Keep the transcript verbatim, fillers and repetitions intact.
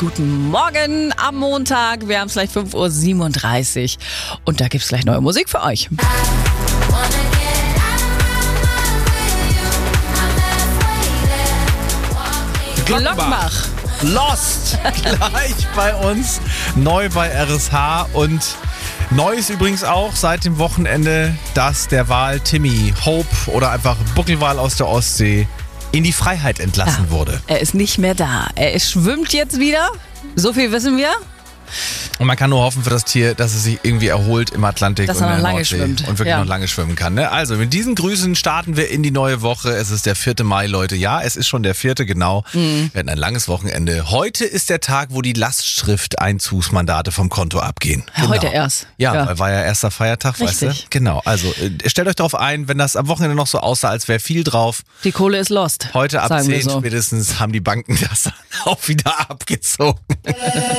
guten Morgen am Montag. Wir haben es gleich fünf Uhr siebenunddreißig und da gibt es gleich neue Musik für euch. Glockbach. Lost gleich bei uns, neu bei R S H und neu ist übrigens auch seit dem Wochenende, dass der Wal Timmy Hope oder einfach Buckelwal aus der Ostsee in die Freiheit entlassen Ja, wurde. Er ist nicht mehr da. Er ist, schwimmt jetzt wieder. So viel wissen wir. Und man kann nur hoffen für das Tier, dass es sich irgendwie erholt im Atlantik Dass und er in noch der lange Nordsee schwimmt. und wirklich Ja. noch lange schwimmen kann. Ne? Also mit diesen Grüßen starten wir in die neue Woche. Es ist der vierte Mai, Leute. Ja, es ist schon der vierte, genau. Mhm. Wir hatten ein langes Wochenende. Heute ist der Tag, wo die Lastschrift-Einzugsmandate vom Konto abgehen. Ja, heute erst. Ja, Ja. weil war ja erster Feiertag, weißt du? Richtig. Genau, also äh, stellt euch darauf ein, wenn das am Wochenende noch so aussah, als wäre viel drauf. Die Kohle ist lost. Heute ab sagen wir zehn so. spätestens haben die Banken das auch wieder abgezogen.